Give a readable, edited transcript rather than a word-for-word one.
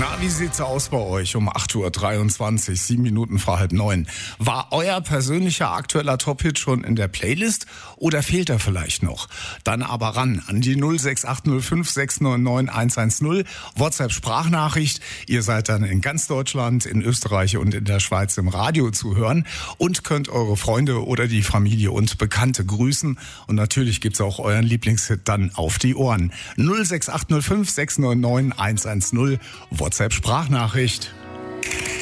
Na, wie sieht's aus bei euch um 8:23 Uhr, 7 Minuten vor 8:30? War euer persönlicher aktueller Top-Hit schon in der Playlist oder fehlt er vielleicht noch? Dann aber ran an die 06805 699 110, WhatsApp-Sprachnachricht. Ihr seid dann in ganz Deutschland, in Österreich und in der Schweiz im Radio zu hören und könnt eure Freunde oder die Familie und Bekannte grüßen. Und natürlich gibt's auch euren Lieblingshit dann auf die Ohren. 06805 699 110, WhatsApp-Sprachnachricht.